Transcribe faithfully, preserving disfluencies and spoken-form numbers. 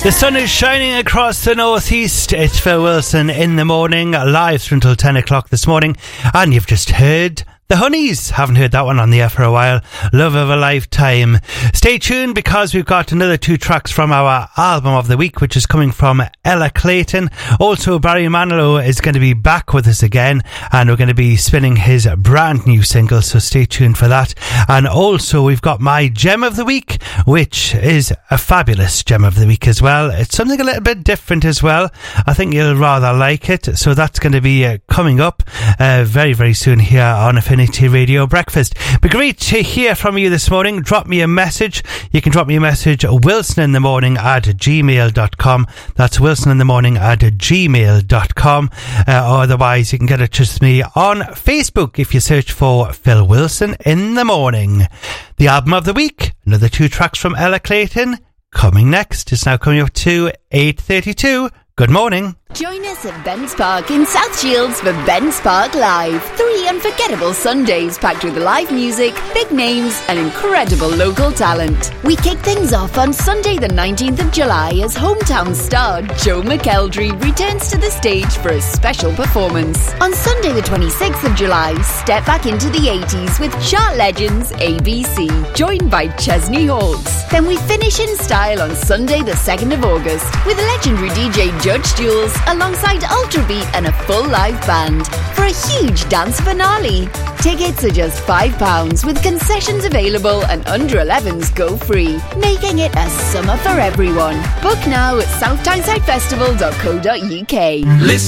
The sun is shining across the northeast. It's Phil Wilson in the morning, live through until ten o'clock this morning. And you've just heard The Honeys. Haven't heard that one on the air for a while. Love of a Lifetime. Stay tuned because we've got another two tracks from our album of the week, which is coming from Ella Clayton. Also, Barry Manilow is going to be back with us again, and we're going to be spinning his brand new single, so stay tuned for that. And also, we've got my gem of the week, which is a fabulous gem of the week as well. It's something a little bit different as well. I think you'll rather like it. So that's going to be uh, coming up uh, very, very soon here on Affinity Radio Breakfast. Be great to hear from you this morning. Drop me a message. You can drop me a message, wilson in the morning at gmail dot com. That's wilson in the morning at gmail dot com. Uh, or otherwise, you can get it to me on Facebook if you search for Phil Wilson in the Morning. The album of the week, another two tracks from Ella Clayton, coming next. It's now coming up to eight thirty-two. Good morning. Join us at Bents Park in South Shields for Bents Park Live. Three unforgettable Sundays packed with live music, big names and incredible local talent. We kick things off on Sunday the nineteenth of July as hometown star Joe McElderry returns to the stage for a special performance. On Sunday the twenty-sixth of July, step back into the eighties with chart legends A B C, joined by Chesney Hawkes. Then we finish in style on Sunday the second of August with legendary D J Judge Jules alongside Ultrabeat and a full live band for a huge dance finale. Tickets are just five pounds with concessions available and under elevens go free, making it a summer for everyone. Book now at south tyneside festival dot co dot uk. Listen